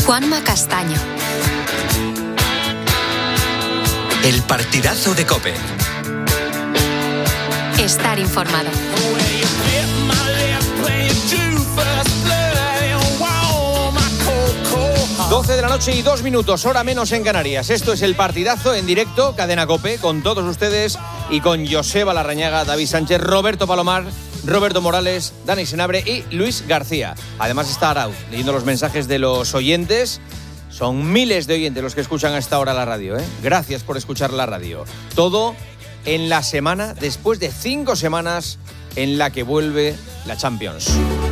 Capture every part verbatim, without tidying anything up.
Juanma Castaño. El partidazo de COPE. Estar informado. doce de la noche y dos minutos, hora menos en Canarias. Esto es el partidazo en directo, Cadena COPE, con todos ustedes y con Joseba Larrañaga, David Sánchez, Roberto Palomar, Roberto Morales, Dani Senabre y Luis García. Además está Arau, leyendo los mensajes de los oyentes. Son miles de oyentes los que escuchan a esta hora la radio, ¿eh? Gracias por escuchar la radio. Todo en la semana, después de cinco semanas en la que vuelve la Champions.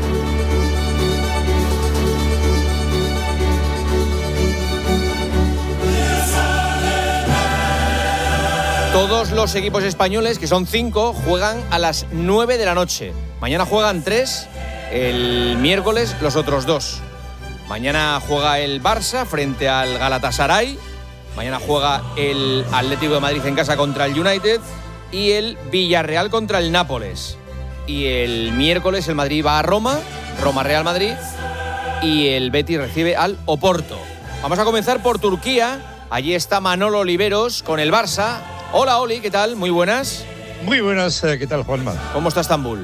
Todos los equipos españoles, que son cinco, juegan a las nueve de la noche. Mañana juegan tres, el miércoles los otros dos. Mañana juega el Barça frente al Galatasaray. Mañana juega el Atlético de Madrid en casa contra el United. Y el Villarreal contra el Nápoles. Y el miércoles el Madrid va a Roma, Roma-Real Madrid. Y el Betis recibe al Oporto. Vamos a comenzar por Turquía. Allí está Manolo Oliveros con el Barça. Hola, Oli, ¿qué tal? Muy buenas. Muy buenas, ¿qué tal, Juanma? ¿Cómo está Estambul?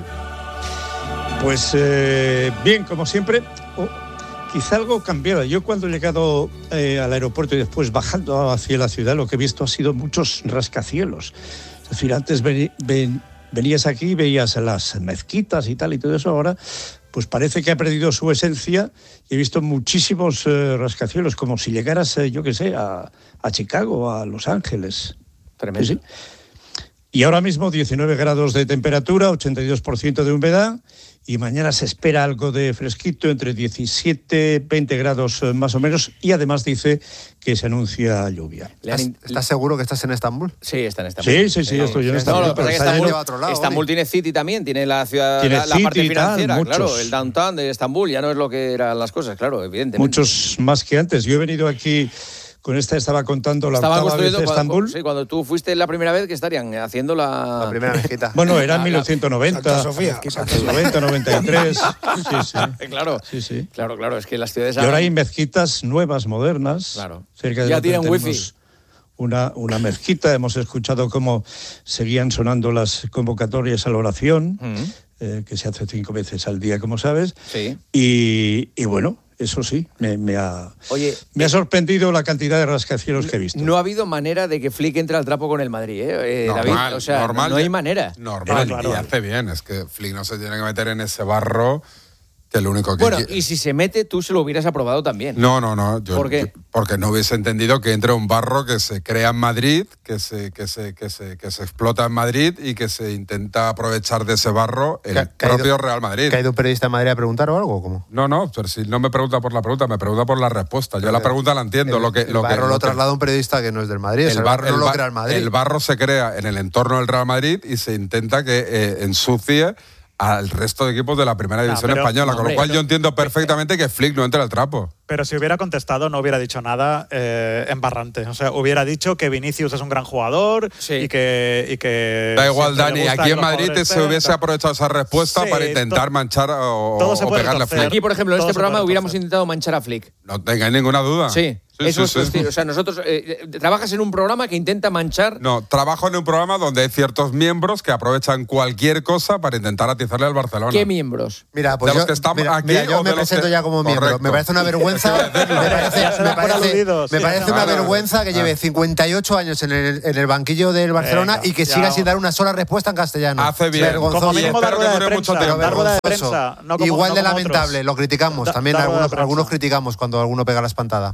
Pues eh, bien, como siempre. Oh, quizá algo cambiado. Yo cuando he llegado eh, al aeropuerto y después bajando hacia la ciudad, lo que he visto ha sido muchos rascacielos. Es decir, antes ven, ven, venías aquí y veías las mezquitas y tal y todo eso. Ahora, pues parece que ha perdido su esencia. He visto muchísimos eh, rascacielos, como si llegaras, eh, yo qué sé, a, a Chicago, a Los Ángeles. Tremendo. Sí, sí. Y ahora mismo diecinueve grados de temperatura, ochenta y dos por ciento de humedad, y mañana se espera algo de fresquito, entre diecisiete, veinte grados más o menos, y además dice que se anuncia lluvia. ¿Estás, ¿Estás seguro que estás en Estambul? Sí, está en Estambul. Sí, sí, sí, estoy yo en Estambul. No, lo que pasa es que Estambul, a otro lado, Estambul tiene City también, tiene la ciudad, tiene la, la City parte financiera, tal, claro, muchos. el downtown de Estambul ya no es lo que eran las cosas, claro, evidentemente. Muchos más que antes. Yo he venido aquí... Con esta estaba contando la Estaba octava vez de cuando, Estambul. Sí, cuando tú fuiste la primera vez, que estarían haciendo la... La primera mezquita. Bueno, era en mil novecientos noventa. Sofía. noventa, noventa y tres. Sí, sí. Claro, Sí, sí. claro, claro, es que las ciudades... Y ahora hay mezquitas nuevas, modernas. Claro. Cerca de Ya donde tienen wifi. tenemos Una, una mezquita. Hemos escuchado cómo seguían sonando las convocatorias a la oración, Mm. eh, que se hace cinco veces al día, como sabes. Sí. Y, y bueno, eso sí, me, me, ha, Oye, me ha sorprendido la cantidad de rascacielos que he visto. No ha habido manera de que Flick entre al trapo con el Madrid, ¿eh, eh Normal, David? O sea, normal, no hay manera. Normal, Claro, claro. y hace bien. Es que Flick no se tiene que meter en ese barro, que lo único que... Bueno, quiere- y si se mete, tú se lo hubieras aprobado también. No, no, no. Yo, ¿Por qué? yo- porque no hubiese entendido que entre un barro que se crea en Madrid, que se, que se, que se, que se explota en Madrid y que se intenta aprovechar de ese barro el ¿Que ha- que ha propio ido- Real Madrid. ¿Que ha ido un periodista a Madrid a preguntar o algo? ¿Cómo? No, no, pero si no me pregunta por la pregunta, me pregunta por la respuesta. Yo la pregunta la entiendo. El, lo que, el lo que- barro lo, lo que- traslada un periodista que no es del Madrid. El, el, barro bar- no el lo bar- crea el Madrid. el barro se crea en el entorno del Real Madrid y se intenta que eh, ensucie al resto de equipos de la primera división pero- española, no, con lo hombre, cual pero- yo entiendo perfectamente que Flick no entre al trapo. Pero si hubiera contestado, no hubiera dicho nada eh, embarrante. O sea, hubiera dicho que Vinicius es un gran jugador Sí. y que. Y que Da igual, siempre le Dani, gusta aquí que en los Madrid jugadores se hubiese estén, aprovechado esa respuesta Sí, para intentar to- manchar o, todo se o puede pegarle a torcer. Flick. Aquí, por ejemplo, en Todo este se puede programa hubiéramos torcer. intentado manchar a Flick. No tengáis ninguna duda. Sí, Sí, eso sí, es tu sí. estilo. O sea, nosotros... eh, eh, trabajas en un programa que intenta manchar... No, trabajo en un programa donde hay ciertos miembros que aprovechan cualquier cosa para intentar atizarle al Barcelona. ¿Qué miembros? Mira, pues de los yo, que estamos mira, aquí mira, yo o me de los presento que- ya como miembro. Correcto. Me parece una vergüenza. me parece, Ya se me dan por parece- aludidos, me sí, parece ya una se dan. vergüenza que lleve cincuenta y ocho años en el, en el banquillo del Barcelona Venga, y que ya. siga sin dar una sola respuesta en castellano. Hace bien. Vergonzoso. Como mínimo dar espero que rueda de dure mucho prensa. tiempo. Dar rueda de Vergonzoso. prensa. No como, Igual no de como lamentable, otros. lo criticamos. Da- También dar rueda de algunos, prensa. algunos criticamos cuando alguno pega la espantada.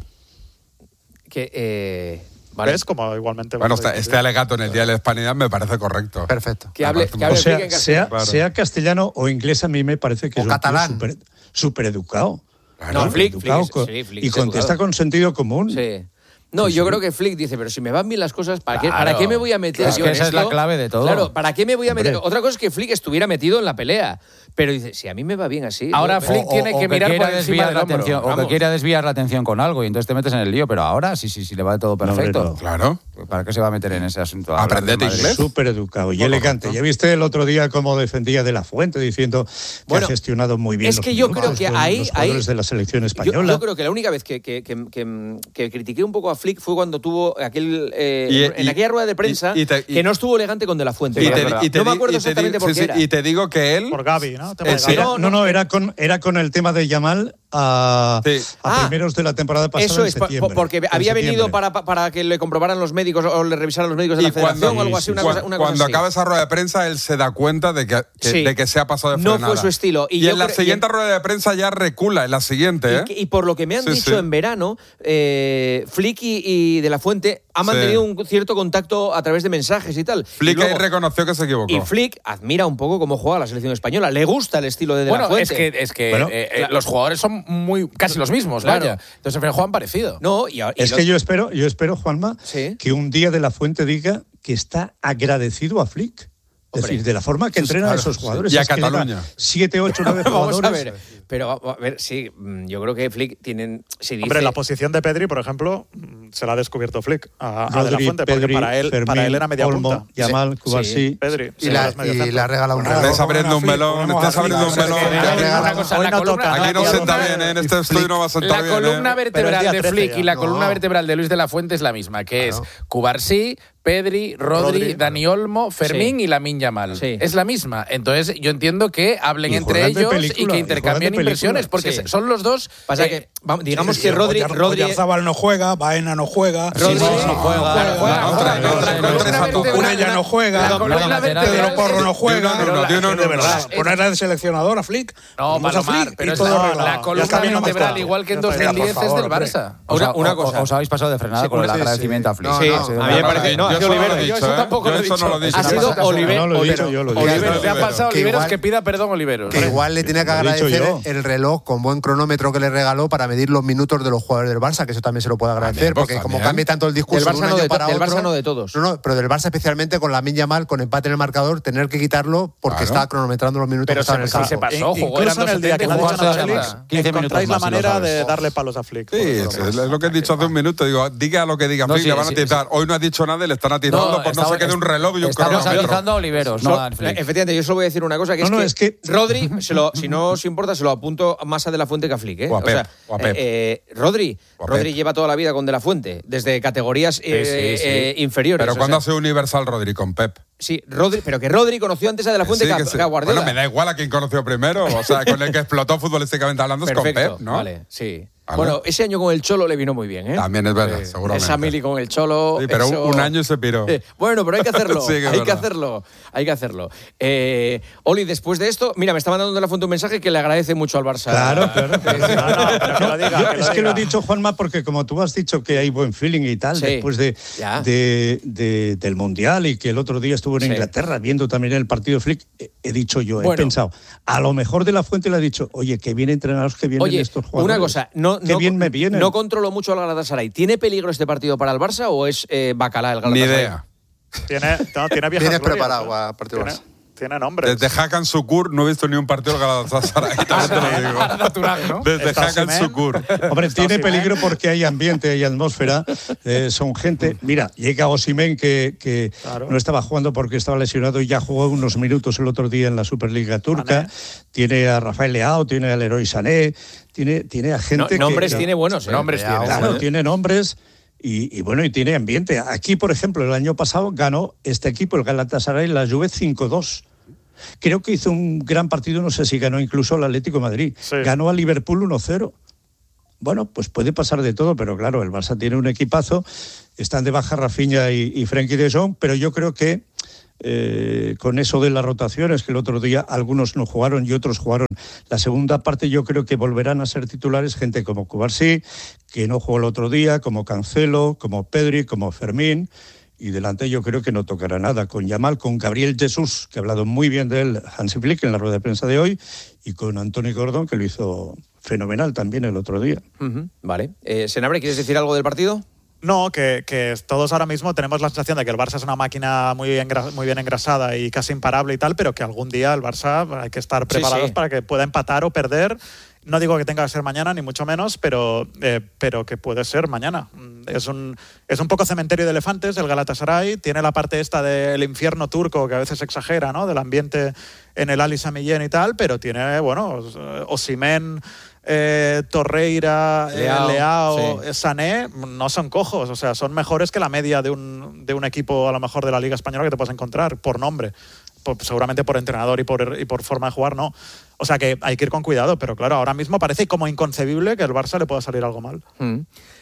Que, eh, vale. ¿Ves? Como igualmente. Bueno, vamos a este, decir. este alegato en el Día de la Hispanidad me parece correcto. Perfecto. Que hable, parece que hable O sea, Flick en sea, castellano. Claro. sea castellano o inglés, a mí me parece que O es un tío catalán. súper súper educado. No, Flick, Flick Educado es- co- sí, Flick y es contesta educado. con sentido común. Sí. No, yo creo que Flick dice, pero si me van bien las cosas, ¿para, qué, Claro. ¿para qué me voy a meter Es yo que en esa es esto? la clave de todo. Claro, ¿para qué me voy a meter? Hombre. Otra cosa es que Flick estuviera metido en la pelea. Pero dice, si a mí me va bien así... Ahora yo- Flick o- tiene o que mirar quiera por encima desviar de la atención, o que Vamos. quiera desviar la atención con algo y entonces te metes en el lío, pero ahora sí, sí, sí, le va todo No, hombre, perfecto. no. Claro. ¿Para qué se va a meter en ese asunto? Aprendete inglés. Súper educado y elegante. Ya viste el otro día cómo defendía de la Fuente, diciendo que bueno, ha gestionado muy bien es los que yo minutos creo que con ahí, los jugadores ahí de la selección española. Yo, yo creo que la única vez que, que, que, que, que critiqué un poco a Flick fue cuando tuvo aquel eh, y, en y, aquella rueda de prensa y, y te, y, que no estuvo elegante con De la Fuente. Y te, y te, no me acuerdo y exactamente te, por sí, qué era. Y te digo que él... Por Gavi, ¿no? Eh, sí, era, no, no, era con, era con el tema de Yamal a, sí. a ah, primeros de la temporada pasada. Eso es, en septiembre, porque había venido para, para que le comprobaran los médicos o le revisaran los médicos de y la federación cuando, o algo así. Una cuando, cosa, una cosa cuando así. acaba esa rueda de prensa, él se da cuenta de que, que, sí. de que se ha pasado de no frenada. No fue su estilo. Y, y yo en la creo, siguiente y en, rueda de prensa ya recula, en la siguiente. ¿eh? Y, y por lo que me han sí, dicho sí. en verano, eh, Flick y, y De la Fuente han mantenido sí. un cierto contacto a través de mensajes y tal. Flick y luego, ahí reconoció que se equivocó. Y Flick admira un poco cómo juega la selección española. Le gusta el estilo de De bueno, la Fuente. Es que, es que bueno, eh, claro. los jugadores son muy casi los mismos, claro. vaya. Entonces al final juegan parecido. No, y, y es lo... que yo espero, yo espero, Juanma, ¿sí? que un día De la Fuente diga que está agradecido a Flick. Es decir, de la forma que entrena claro, a esos jugadores. Y a es que Cataluña. Siete, ocho, nueve jugadores. Vamos a ver. Pero a ver, sí, yo creo que Flick tienen. Si dice... Hombre, la posición de Pedri, por ejemplo, se la ha descubierto Flick a, Rodri, a De la Fuente, Pedri, porque para él, Fermín, para él era media Olmo, punta. Yamal, Cubarsí. Sí, Pedri. Y, la, y la regala un reloj. Estás abriendo un melón, estás abriendo un melón. Aquí no sienta bien, en este estudio no va a sentar bien. La columna vertebral de Flick y la columna vertebral de Luis de la Fuente es la misma, que es Cubarsí, Pedri, Rodri, Rodri, Dani Olmo, Fermín sí. y Lamine Yamal. Sí. Es la misma. Entonces yo entiendo que hablen entre ellos película, y que intercambien y impresiones, porque sí. son los dos. Pasa eh, que vamos, digamos sí, sí, que Rodri, Oyar, Rodri Oyarzabal no juega, Baena no juega, Rodri Simón no juega, Urella no juega, Pedro Porro no juega. De verdad, ponerla de seleccionador a Flick. No, Palomar, pero la columna vertebral, igual que en dos mil diez, es del Barça. Una cosa. Os habéis pasado de frenada con el agradecimiento a Flick. Sí, a mí me parece. No, yo Olivero, yo eso tampoco lo he dicho. Ha sido Olivero. No lo he dicho, yo lo he dicho. Olivero, te ha pasado Oliveros que pida perdón, Oliveros. Que igual le tenía que agradecer el reloj con buen cronómetro que le regaló para medir los minutos de los jugadores del Barça, que eso también se lo puede agradecer, porque como cambia tanto el discurso de un año para otro. Del Barça no de todos. No, no, pero del Barça especialmente con Lamine Yamal, con empate en el marcador, tener que quitarlo porque estaba cronometrando los minutos que estaba en el campo. se pasó, jugó incluso en el día que le ha dicho a Flick, encontráis la manera de darle palos a Flick. Sí, es lo que he dicho hace un minuto. Digo, diga lo que diga Flick, le van a atizar. Hoy no ha dicho nada y le están atizando por no sé qué de un reloj y un cronómetro. Estamos atizando a Oliveros, no a Flick. Efectivamente, yo solo voy a decir una cosa, que no, es, no, que es que Rodri, se lo, si no os importa, se lo apunto más a De la Fuente que a Flick. ¿eh? O a Pep, o sea, o a Pep. Eh, eh, Rodri, o a Rodri Pep. lleva toda la vida con De la Fuente, desde categorías eh, sí, sí, sí. Eh, inferiores. Pero ¿cuándo o sea, ha sido universal Rodri con Pep? Sí, Rodri, pero que Rodri conoció antes a De la Fuente sí, que, que, que a Guardiola. Bueno, me da igual a quién conoció primero. O sea, con el que explotó futbolísticamente hablando es con Pep, ¿no? Vale, sí. ¿Vale? Bueno, ese año con el Cholo le vino muy bien, ¿eh? También es verdad, eh, seguramente. Esa mili con el Cholo. Sí, pero eso... un año se piró. Eh, bueno, pero hay que hacerlo. sí, que hay verdad. que hacerlo. Hay que hacerlo. Eh, Oli, después de esto, mira, me está mandando De la Fuente un mensaje que le agradece mucho al Barça. Claro, claro. claro. Sí, no, no, pero que lo diga, Yo, que es lo que lo he diga. dicho, Juanma, porque como tú has dicho que hay buen feeling y tal, Sí. después de, de, de, del Mundial y que el otro día estuvo en Sí. Inglaterra viendo también el partido de Flick, he, he dicho yo, Bueno. he pensado, a lo mejor De la Fuente le ha dicho, oye, que bien entrenados que vienen Oye, estos jugadores. una cosa, no, Qué no, bien me vienen. no controlo mucho al Galatasaray. ¿Tiene peligro este partido para el Barça o es eh, Bacalá el Ni Galatasaray? idea. Tiene, no, tiene viejas Vienes glorias, preparado ¿eh? a partido Tiene, Barça. tiene nombres. Desde Hakan Sukur no he visto ni un partido del Galatasaray. también te lo digo. Natural, ¿no? Desde Está Hakan Osimhen. Sukur. Hombre, tiene Osimhen. peligro porque hay ambiente, hay atmósfera, eh, son gente. Mira, llega Osimhen que, que Claro. no estaba jugando porque estaba lesionado y ya jugó unos minutos el otro día en la Superliga Turca. Mané. Tiene a Rafael Leao, tiene a Leroy Sané, tiene, tiene a No, gente nombres que... tiene buenos. ¿eh? Nombres tiene. Claro, tiene nombres y, y bueno, y tiene ambiente. Aquí, por ejemplo, el año pasado ganó este equipo, el Galatasaray, la Juve cinco dos. Creo que hizo un gran partido, no sé si ganó incluso el Atlético de Madrid. Sí. Ganó a Liverpool uno cero. Bueno, pues puede pasar de todo, pero claro, el Barça tiene un equipazo, están de baja Rafinha y, y Frenkie de Jong, pero yo creo que eh, con eso de las rotaciones, que el otro día algunos no jugaron y otros jugaron, la segunda parte yo creo que volverán a ser titulares gente como Cubarsí, que no jugó el otro día, como Cancelo, como Pedri, como Fermín, y delante yo creo que no tocará nada, con Yamal, con Gabriel Jesús, que ha hablado muy bien de él Hansi Flick en la rueda de prensa de hoy, y con Anthony Gordon, que lo hizo fenomenal también el otro día. Uh-huh. Vale. Eh, Senabre, ¿quieres decir algo del partido? No, que, que todos ahora mismo tenemos la sensación de que el Barça es una máquina muy, engra- muy bien engrasada y casi imparable y tal, pero que algún día el Barça hay que estar preparados Sí, sí. para que pueda empatar o perder. No digo que tenga que ser mañana, ni mucho menos, pero, eh, pero que puede ser mañana. es un, es un poco cementerio de elefantes el Galatasaray, tiene la parte esta del infierno turco que a veces exagera, ¿no? Del ambiente en el Ali Sami Yen y tal, pero tiene, bueno, Osimhen, eh, Torreira, Leao, eh, Leao sí. Sané, no son cojos, o sea, son mejores que la media de un, de un equipo a lo mejor de la Liga Española que te puedes encontrar, por nombre. Por, seguramente por entrenador y por, y por forma de jugar, no. O sea que hay que ir con cuidado, pero claro, ahora mismo parece como inconcebible que el Barça le pueda salir algo mal. Mm.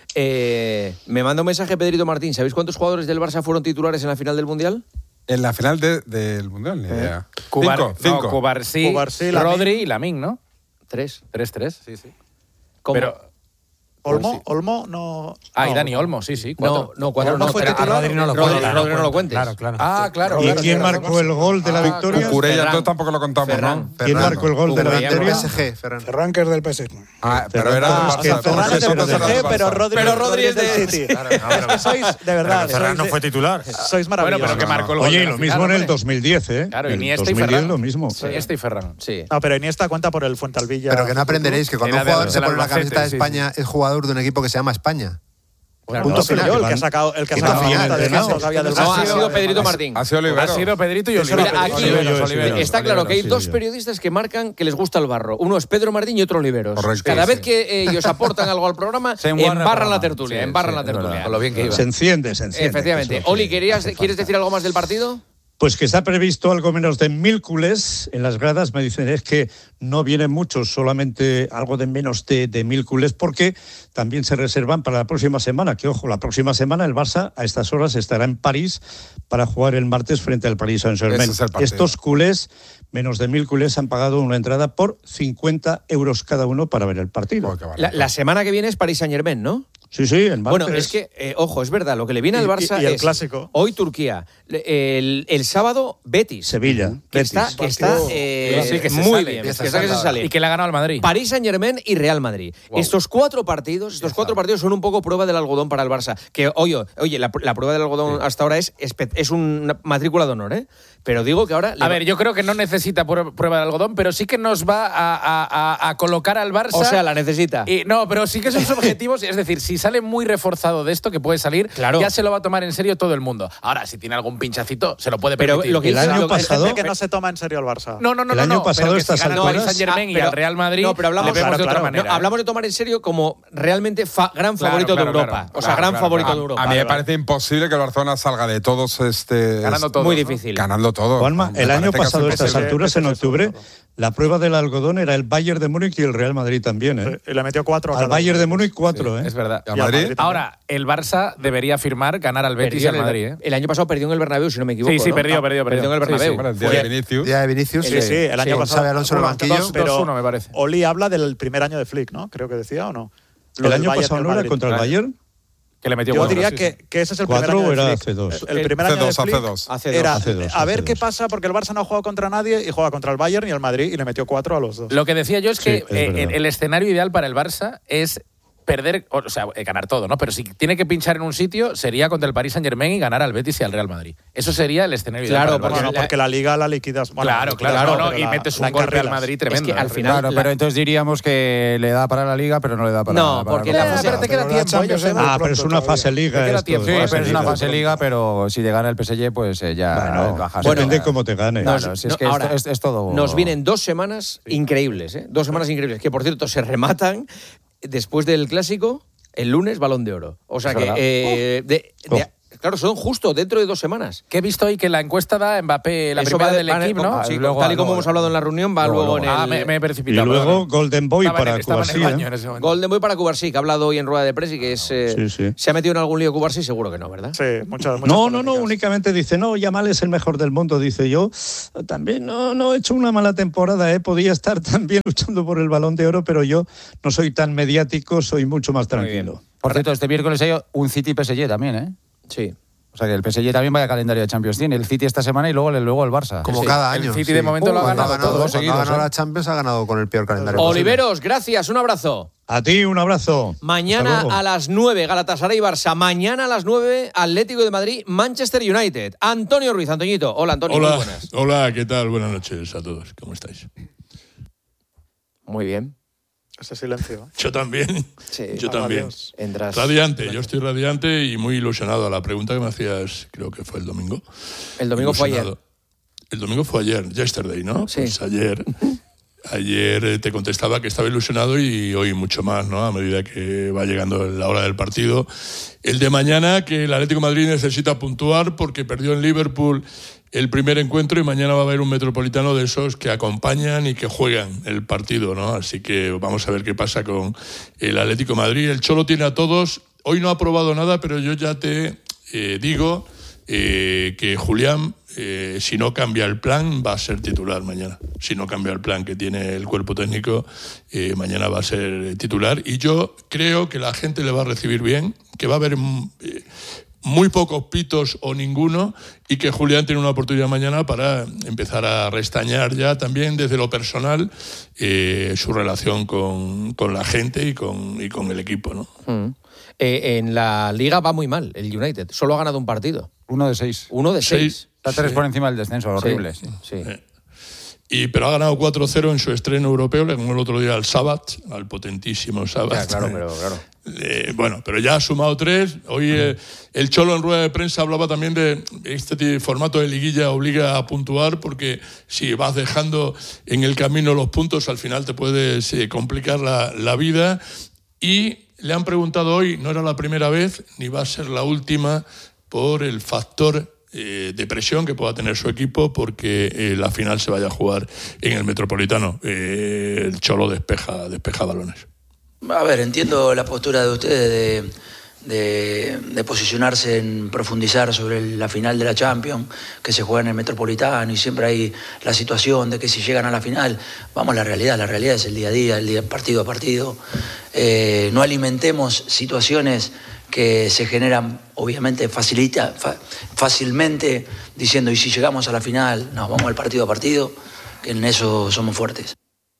Eh, me manda un mensaje Pedrito Martín. ¿Sabéis cuántos jugadores del Barça fueron titulares en la final del Mundial? En la final de, del Mundial, ni idea. Eh. Cubar, cinco, cinco. No, Cubarsí, Cubarsí Rodri y Lamine, ¿no? Tres. Tres, tres, sí, sí. ¿Cómo? Pero... Olmo, sí. Olmo no... Ah, y no, Dani Olmo, sí, sí. Cuatro. No, no, cuatro no, no fue titular. Rodri no lo Rodri, Rodri, Rodri no lo cuentes. Claro, claro. Ah, claro. ¿Y claro, quién claro, marcó el gol de la ah, victoria? Cucurella, entonces tampoco lo contamos, Ferran. ¿no? ¿Quién Ferran. marcó el gol de la Ferran del victoria? P S G. Ferran. Ferran, que es del P S G. Ah, pero era Ah, del Barça. Ferran es del P S G, pero Rodri, pero Rodri es del City. Claro, no, es que sois, de verdad... Pero Ferran no fue titular. Sois maravillosos. Bueno, pero que marcó el gol. Oye, lo mismo en el dos mil diez, ¿eh? Claro, en Iniesta y dos mil diez Ferran. lo mismo. Iniesta y Ferran. Sí. No, pero Iniesta cuenta por el Fuentealbilla. Pero que no aprenderéis que cuando un jugador se pone la camiseta de España es jugador de un equipo que se llama España. Claro, punto no, final. Yo, el que ha sacado el que ha sacado final, de no, del no, ha sido Pedrito Martín. Ha sido Olivero. Ha sido Pedrito y Olivero. Mira, aquí Oliveros, Oliveros, está claro que hay sí, dos sí. periodistas que marcan que les gusta el barro. Uno es Pedro Martín y otro Oliveros. Correcto, Cada sí. vez que ellos aportan algo al programa, embarran la tertulia, Sí, embarran sí, la tertulia. Con lo bien que iba. Se enciende, se enciende. Efectivamente. Oli, ¿querías, ¿quieres decir algo más del partido? Pues que está previsto algo menos de mil culés en las gradas. Me dicen es que no vienen muchos, solamente algo de menos de, de mil culés, porque también se reservan para la próxima semana. Que ojo, la próxima semana el Barça a estas horas estará en París para jugar el martes frente al Paris Saint-Germain. Es Estos culés, menos de mil culés, han pagado una entrada por cincuenta euros cada uno para ver el partido. Oh, La, la semana que viene es Paris Saint-Germain, ¿no? Sí, sí, el martes. Bueno, es que, eh, ojo, es verdad, lo que le viene al Barça y, y el es clásico. Hoy Turquía, el, el sábado Betis. Sevilla. Que Betis. está, que está eh, sí, que se muy sale, bien, que que se está que se sale. Y que le ha ganado al Madrid. París Saint-Germain y Real Madrid. Wow. Estos cuatro partidos, estos cuatro partidos son un poco prueba del algodón para el Barça. Que, oye, oye la, la prueba del algodón sí. hasta ahora es, es, es una matrícula de honor, ¿eh? Pero digo que ahora... A ver, yo creo que no necesita prueba de algodón, pero sí que nos va a, a, a, a colocar al Barça... O sea, la necesita. Y, no, pero sí que sus objetivos, es decir, si sale muy reforzado de esto, que puede salir, claro. ya se lo va a tomar en serio todo el mundo. Ahora, si tiene algún pinchacito, se lo puede permitir. Pero lo que el año pasado... Es que no se toma en serio el Barça. No, no, no. El no, año no, pasado pero estas si gana alturas... el Paris Saint-Germain ah, pero, y al Real Madrid, no, pero hablamos, le vemos claro, de otra claro, manera. No, hablamos de tomar en serio como realmente fa gran favorito claro, claro, de Europa. Claro, o sea, claro, gran claro, favorito claro. de Europa. A mí me vale, parece vale. imposible que el Barcelona salga de todos este... Ganando todo. Muy difícil. Ganando todo. Juanma, el año pasado a estas alturas, en octubre, la prueba del algodón era el Bayern de Múnich y el Real Madrid también, ¿eh? Y le metió cuatro. Al Bayern de Múnich cuatro, sí, ¿eh? Es verdad. ¿Y al Madrid? Madrid Ahora, el Barça debería firmar ganar al Betis y al Madrid, ¿eh? El año pasado perdió en el Bernabéu, si no me equivoco. Sí, sí, ¿no? perdió, perdió, perdió. Perdió en el Bernabéu. Sí, sí. El día de Vinicius. Día de Vinicius. Sí, sí, el año sí, pasado. Xabi Alonso en el banquillo. dos Pero uno, me parece. Oli habla del primer año de Flick, ¿no? Creo que decía, ¿o no? Lo El del año Bayern pasado y el no era Madrid. contra el Bayern. Que le metió Yo cuatro, diría sí, que, sí. que ese es el primer ¿Cuatro año o de era Flick. hace dos? El primer año de hace Flick dos. Hace era dos. Hace dos, a hace ver qué dos. pasa, porque el Barça no ha jugado contra nadie y juega contra el Bayern y el Madrid y le metió cuatro a los dos. Lo que decía yo es que Sí, es eh, verdad. el escenario ideal para el Barça es perder, o sea, ganar todo, ¿no? Pero si tiene que pinchar en un sitio, sería contra el Paris Saint-Germain y ganar al Betis y al Real Madrid. Eso sería el escenario Claro, ideal para el Bueno, Barça. no, porque la Liga la liquidas. Bueno, Claro, la claro, liquidas, no, no, pero y la- metes la un gol Real encarrilas. Madrid tremendo. Es que al ¿eh? final- Claro, la- pero entonces diríamos que le da para la Liga, pero no le da para No, para porque la la Copa. fase- pero te queda la tiempo, Champions ellos es muy Ah, pero es pronto una todavía. fase liga. queda esto, tiempo. Sí, fase pero es una liga. fase Liga, pero si le gana el P S G, pues eh, ya Bueno, bajas. bueno, depende cómo te gane. Claro, Nos- si es no, que ahora, esto- es, es todo... Nos vienen dos semanas increíbles, ¿eh? Dos semanas increíbles, que por cierto se rematan después del Clásico, el lunes, Balón de Oro. O sea Es que, verdad. eh, de- de- Oh. claro, son justo dentro de dos semanas. Que he visto hoy que la encuesta da Mbappé la Eso primera va de- del va de- equipo, ¿no? sí, Luego- tal y como luego- hemos hablado en la reunión, va luego- luego en el... Ah, me, me he Y precipitado. luego perdón. Golden Boy Estaba en para el- estaba en el Cubarsí, baño ¿eh? en ese momento. Golden Boy para Cubarsí, que ha hablado hoy en rueda de prensa y que es... eh, Sí, sí. ¿Se ha metido en algún lío Cubarsí? Seguro que no, ¿verdad? Sí, muchas, muchas No, no, no, polémicas. únicamente dice, no, Yamal es el mejor del mundo, dice yo. También no, no he hecho una mala temporada, ¿eh? Podía estar también luchando por el Balón de Oro, pero yo no soy tan mediático, soy mucho más tranquilo. Por cierto, este miércoles hay un City-P S G también, ¿eh? Sí. O sea que el P S G también vaya calendario de Champions tiene. El City esta semana y luego el, luego el Barça. Como Sí, cada el año. City de momento lo ha Cuando ganado todo, cuando seguidos, ha ganado ¿eh? la Champions ha ganado con el peor calendario posible. Oliveros, gracias, un abrazo. A ti un abrazo. Mañana Hasta luego. a las nueve, Galatasaray Barça. Mañana a las nueve, Atlético de Madrid, Manchester United. Antonio Ruiz, Antoñito. Hola, Antonio, Hola, muy buenas. hola, ¿qué tal? Buenas noches a todos. ¿Cómo estáis? Muy bien. Ese silencio. Yo también. Sí, yo también. Entras... Radiante, yo estoy radiante y muy ilusionado. A la pregunta que me hacías, creo que fue el domingo. El domingo fue ayer. El domingo fue ayer, yesterday, ¿no? Sí. Pues ayer, ayer te contestaba que estaba ilusionado y hoy mucho más, ¿no? A medida que va llegando la hora del partido. El de mañana, que el Atlético de Madrid necesita puntuar porque perdió en Liverpool el primer encuentro y mañana va a haber un Metropolitano de esos que acompañan y que juegan el partido, ¿no? Así que vamos a ver qué pasa con el Atlético de Madrid. El Cholo tiene a todos. Hoy no ha probado nada, pero yo ya te eh, digo eh, que Julián, eh, si no cambia el plan, va a ser titular mañana. Si no cambia el plan que tiene el cuerpo técnico, eh, mañana va a ser titular. Y yo creo que la gente le va a recibir bien, que va a haber... Eh, muy pocos pitos o ninguno, y que Julián tiene una oportunidad mañana para empezar a restañar ya también desde lo personal eh, su relación con, con la gente y con, y con el equipo, ¿no? Mm. Eh, en la Liga va muy mal el United, solo ha ganado un partido. Uno de seis. Uno de seis. seis. Está tres sí. por encima del descenso, horrible. Sí, sí. sí. Eh. Y, pero ha ganado cuatro cero en su estreno europeo, le ganó el otro día al Sabat, al potentísimo Sabat. Ya, claro, pero claro. Eh, bueno, pero ya ha sumado tres. Hoy eh, el Cholo en rueda de prensa hablaba también de este formato de liguilla obliga a puntuar, porque si vas dejando en el camino los puntos, al final te puedes eh, complicar la, la vida. Y le han preguntado hoy, no era la primera vez, ni va a ser la última, por el factor Eh, de presión que pueda tener su equipo porque eh, la final se vaya a jugar en el Metropolitano. Eh, el Cholo despeja, despeja balones. A ver, entiendo la postura de ustedes de, de, de posicionarse en profundizar sobre la final de la Champions, que se juega en el Metropolitano, y siempre hay la situación de que si llegan a la final, vamos a la realidad, la realidad es el día a día, el día partido a partido. Eh, no alimentemos situaciones que se generan, obviamente, facilita, fa, fácilmente, diciendo, y si llegamos a la final, no, vamos al partido a partido, que en eso somos fuertes.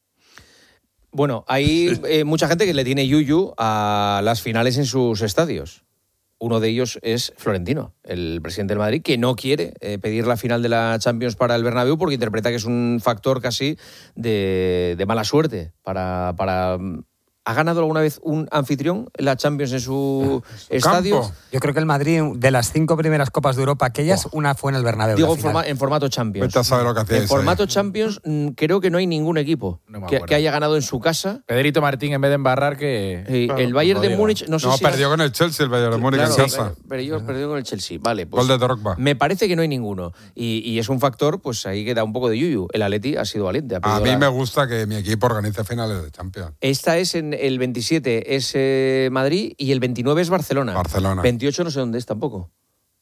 Bueno, hay eh, mucha gente que le tiene yuyu a las finales en sus estadios. Uno de ellos es Florentino, el presidente del Madrid, que no quiere eh, pedir la final de la Champions para el Bernabéu porque interpreta que es un factor casi de, de mala suerte para... para ¿Ha ganado alguna vez un anfitrión la Champions en su, su estadio? Campo. Yo creo que el Madrid, de las cinco primeras Copas de Europa aquellas, oh. una fue en el Bernabéu. Digo, en, forma, en formato Champions. Vete a saber lo que hacéis, en formato eh. Champions creo que no hay ningún equipo no que, que haya ganado en su casa. Pedrito Martín, en vez de embarrar, que... Sí, claro, el Bayern de Múnich... No, sé no si perdió ha... con el Chelsea, el Bayern de Múnich claro, en casa. Sí, pero yo perdió con el Chelsea. Vale, pues... Gol de Drogba. Me parece que no hay ninguno. Y, y es un factor, pues ahí que da un poco de yuyu. El Atleti ha sido valiente. Ha a mí la... me gusta que mi equipo organice finales de Champions. Esta es en el veintisiete, es eh, Madrid, y el veintinueve es Barcelona. Barcelona. veintiocho no sé dónde es tampoco.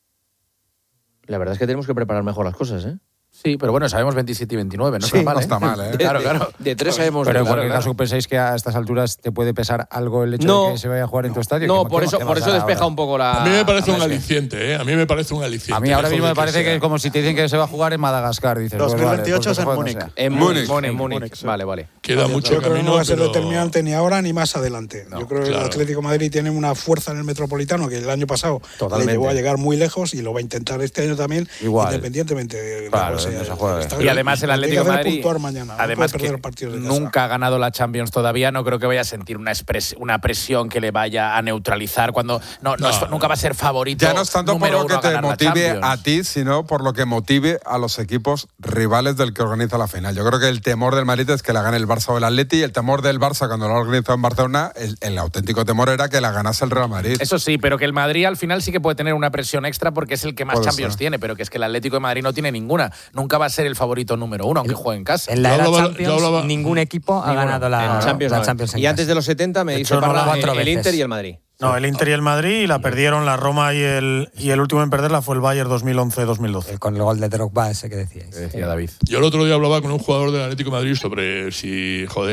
La verdad es que tenemos que preparar mejor las cosas, ¿eh? Sí, pero bueno, sabemos veintisiete y veintinueve, no sí, está mal, no ¿eh? está mal, ¿eh? De, claro, claro. De, de tres sabemos... Pero en claro, cualquier claro. caso, ¿pensáis que a estas alturas te puede pesar algo el hecho no, de que se vaya a jugar en tu estadio? No, ¿Qué, por qué, eso, qué por eso despeja ahora? un poco la... A mí me parece un la aliciente, ¿eh? A mí me parece un aliciente. A mí ahora mismo me parece que, que es como si te dicen que se va a jugar en Madagascar, dices. dos mil veintiocho pues vale, es pues en Múnich. En Múnich. En Múnich. Vale, vale. Queda vale, mucho Yo creo que no va a ser pero... determinante ni ahora ni más adelante. No, Yo creo que claro. el Atlético de Madrid tiene una fuerza en el Metropolitano que el año pasado Totalmente. le llevó a llegar muy lejos y lo va a intentar este año también, Igual. independientemente de Claro, la de esa jugada. Y además el Atlético de Madrid, mañana, además no que de nunca ha ganado la Champions todavía, no creo que vaya a sentir una, expres- una presión que le vaya a neutralizar cuando no, no, no es, nunca va a ser favorito. Ya no es tanto por lo que te motive a ti, sino por lo que motive a los equipos rivales del que organiza la final. Yo creo que el temor del Madrid es que la gane el Barça o el Atleti, y el temor del Barça cuando lo ha organizado en Barcelona, el, el auténtico temor era que la ganase el Real Madrid. Eso sí, pero que el Madrid al final sí que puede tener una presión extra porque es el que más Puede Champions ser. tiene, pero que es que el Atlético de Madrid no tiene ninguna. Nunca va a ser el favorito número uno, aunque juegue en casa. En la era hablaba- Champions, hablaba- ningún equipo ha Ninguno. ganado la, En Champions, la no. Champions en Y antes casa. de los setenta me De hizo hecho, no la parlar cuatro el, el veces. Inter y el Madrid. No, el Inter y el Madrid, y la perdieron la Roma y el, y el último en perderla fue el Bayern dos mil once dos mil doce. Con el gol de Drogba ese que decíais. Que decía David. Yo el otro día hablaba con un jugador del Atlético de Madrid sobre si, joder,